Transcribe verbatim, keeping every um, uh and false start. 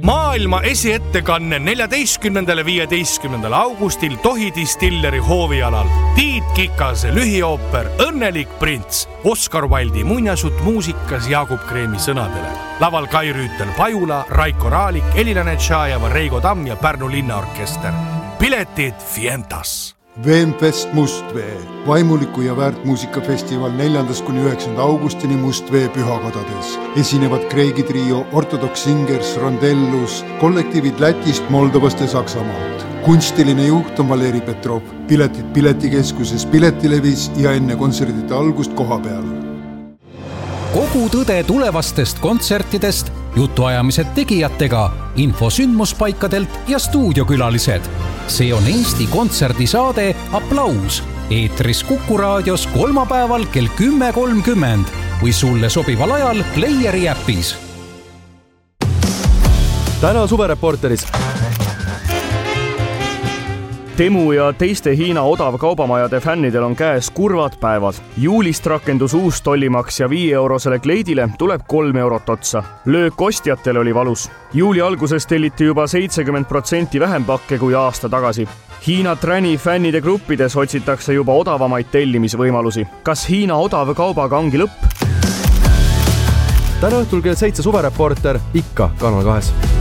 Maailma esiettekanne neljateistkümnendal ja viieteistkümnendal augustil Tohi Distilleri hoovialal. Tiit Kikase lühiooper Õnnelik prints. Oskar Wilde'i muinasjutt muusikas Jaagup Kreemi sõnadele. Laval Kai Rüütel Pajula, Raiko Raalik, Elina Tšajeva, Reigo Tamm ja Pärnu linnaorkester. Piletid Fientas. Veemfest Mustvee, vaimuliku ja väärtmuusikafestival neljandast kuni üheksanda augustini Mustvee pühakodades. Esinevad Kreegi trio, Ortodox Singers, Rondellus, kollektiivid Lätist, Moldovast ja Saksamaalt. Kunstiline juht on Valeri Petrov. Piletid Piletikeskuses, Piletilevis ja enne kontserdite algust koha peal. Kogu tõde tulevastest kontsertidest, jutuajamised tegijatega, info sündmuspaikadelt ja stuudiokülalised. See on Eesti kontserdisaade Applaus. Eetris Kuku raadios kolmapäeval kell kümme kolmkümmend või sulle sobival ajal Playeri äpis. Täna suvereporteris. Temu ja teiste Hiina odavkaubamajade fännidel on käes kurvad päevad. Juulist rakendus uus tollimaks ja viie eurosele kleidile tuleb kolm eurot otsa. Löök ostjatele oli valus. Juuli alguses telliti juba seitsekümmend protsenti vähem pakke kui aasta tagasi. Hiina Trani fännide gruppides otsitakse juba odavamaid tellimisvõimalusi. Kas Hiina odavkaubaga ongi lõpp? Täna õhtul kell seitse suvereporter ikka Kanal kahes.